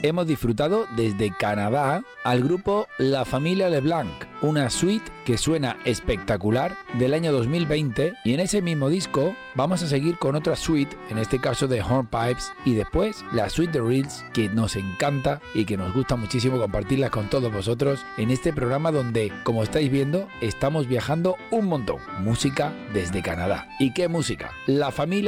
hemos disfrutado desde Canadá al grupo La Familia LeBlanc, una suite que suena espectacular del año 2020, y en ese mismo disco vamos a seguir con otra suite, en este caso de Hornpipes, y después la suite de Reels, que nos encanta y que nos gusta muchísimo compartirlas con todos vosotros en este programa donde, como estáis viendo, estamos viajando un montón. Música desde Canadá. ¿Y qué música? La Familia